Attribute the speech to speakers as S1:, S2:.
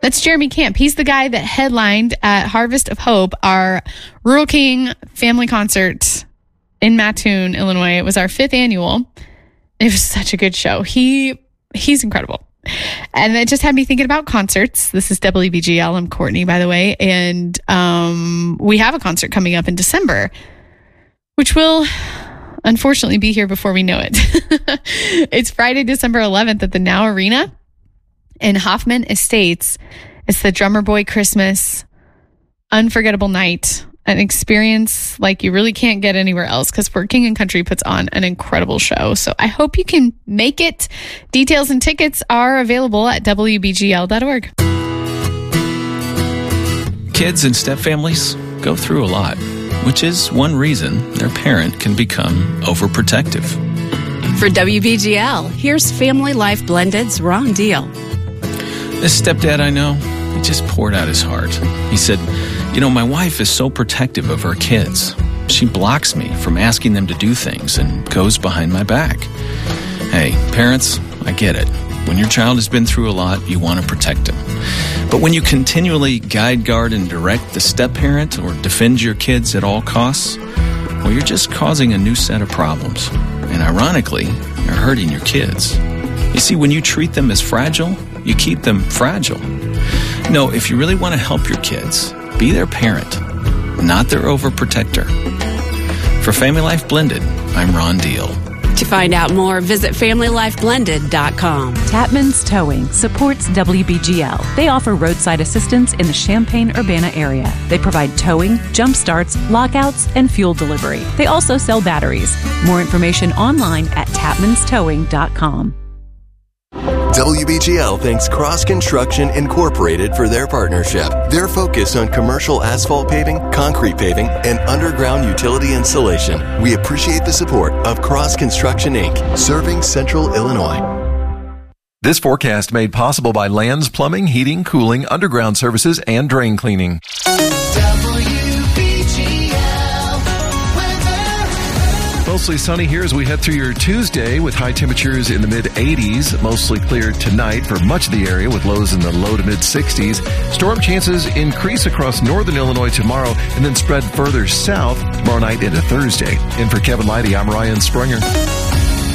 S1: That's Jeremy Camp. He's the guy that headlined at Harvest of Hope, our Rural King family concert in Mattoon, Illinois. It was our 5th annual. It was such a good show. He's incredible. And it just had me thinking about concerts. This is WBGL. I'm Courtney, by the way. And we have a concert coming up in December, which will unfortunately be here before we know it. It's Friday, December 11th at the Now Arena in Hoffman Estates. It's the Drummer Boy Christmas unforgettable night. An experience like you really can't get anywhere else, because For King and Country puts on an incredible show. So I hope you can make it. Details and tickets are available at WBGL.org.
S2: Kids and stepfamilies go through a lot, which is one reason their parent can become overprotective.
S3: For WBGL, here's Family Life Blended's Ron Deal.
S2: This stepdad I know, he just poured out his heart. He said, my wife is so protective of her kids. She blocks me from asking them to do things and goes behind my back. Hey, parents, I get it. When your child has been through a lot, you want to protect them. But when you continually guide, guard, and direct the step-parent or defend your kids at all costs, well, you're just causing a new set of problems. And ironically, you're hurting your kids. You see, when you treat them as fragile, you keep them fragile. No, if you really want to help your kids, be their parent, not their overprotector. For Family Life Blended, I'm Ron Deal.
S3: To find out more, visit FamilyLifeBlended.com.
S4: Tapman's Towing supports WBGL. They offer roadside assistance in the Champaign-Urbana area. They provide towing, jump starts, lockouts, and fuel delivery. They also sell batteries. More information online at TapmansTowing.com.
S5: WBGL thanks Cross Construction Incorporated for their partnership. Their focus on commercial asphalt paving, concrete paving, and underground utility installation. We appreciate the support of Cross Construction, Inc., serving Central Illinois.
S6: This forecast made possible by Lands Plumbing, Heating, Cooling, Underground Services, and Drain Cleaning. Mostly sunny here as we head through your Tuesday with high temperatures in the mid-80s. Mostly clear tonight for much of the area with lows in the low to mid-60s. Storm chances increase across northern Illinois tomorrow and then spread further south tomorrow night into Thursday. In for Kevin Leidy, I'm Ryan Springer.